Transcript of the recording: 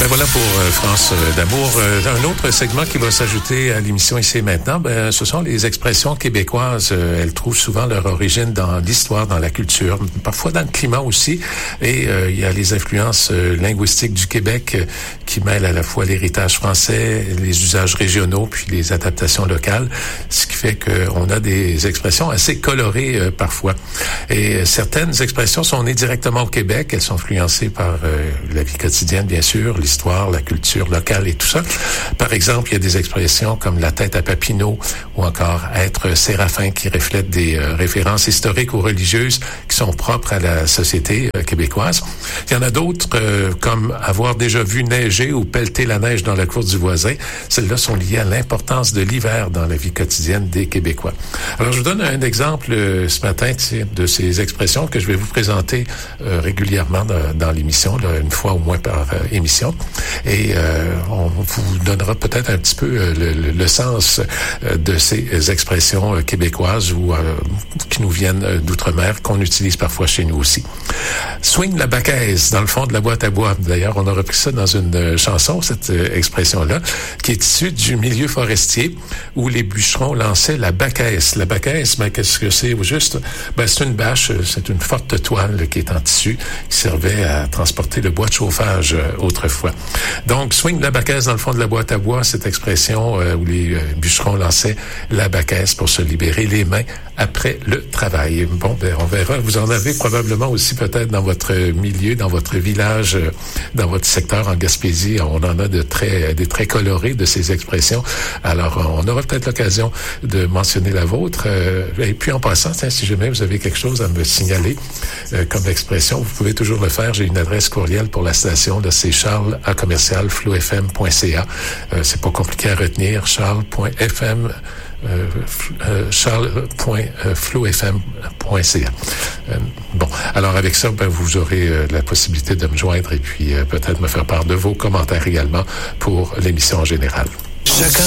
Ben voilà pour France d'amour. Un autre segment qui va s'ajouter à l'émission Ici et Maintenant, ce sont les expressions québécoises. Elles trouvent souvent leur origine dans l'histoire, dans la culture, parfois dans le climat aussi. Et il y a les influences linguistiques du Québec qui mêlent à la fois l'héritage français, les usages régionaux, puis les adaptations locales, ce qui fait qu'on a des expressions assez colorées parfois. Et certaines expressions sont nées directement au Québec. Elles sont influencées par la vie quotidienne, bien sûr, l'histoire, la culture locale et tout ça. Par exemple, il y a des expressions comme la tête à Papineau ou encore être séraphin qui reflètent des références historiques ou religieuses qui sont propres à la société québécoise. Il y en a d'autres comme avoir déjà vu neiger ou pelleter la neige dans la cour du voisin. Celles-là sont liées à l'importance de l'hiver dans la vie quotidienne des Québécois. Alors, je vous donne un exemple ce matin de ces expressions que je vais vous présenter régulièrement dans l'émission, là, une fois au moins par émission. Et on vous donnera peut-être un petit peu le sens de ces expressions québécoises ou qui nous viennent d'outre-mer, qu'on utilise parfois chez nous aussi. Swing la baquaise dans le fond de la boîte à bois. D'ailleurs, on a repris ça dans une chanson, cette expression-là, qui est issue du milieu forestier où les bûcherons lançaient la baquaise. La baquaise, qu'est-ce que c'est au juste? C'est une bâche, c'est une forte toile qui est en tissu, qui servait à transporter le bois de chauffage autrefois. Donc, swing la baquaise dans le fond de la boîte à bois, cette expression où les bûcherons lançaient la baquaise pour se libérer les mains après le travail. Bon, on verra. Vous en avez probablement aussi peut-être dans votre milieu, dans votre village, dans votre secteur en Gaspésie. On en a des traits colorés de ces expressions. Alors, on aura peut-être l'occasion de mentionner la vôtre. Et puis, en passant, si jamais vous avez quelque chose à me signaler comme expression, vous pouvez toujours le faire. J'ai une adresse courriel pour la station. Là, c'est charles@flow-fm.ca. C'est pas compliqué à retenir. charles.flowfm.ca. Bon, alors avec ça, vous aurez la possibilité de me joindre et puis peut-être me faire part de vos commentaires également pour l'émission en général.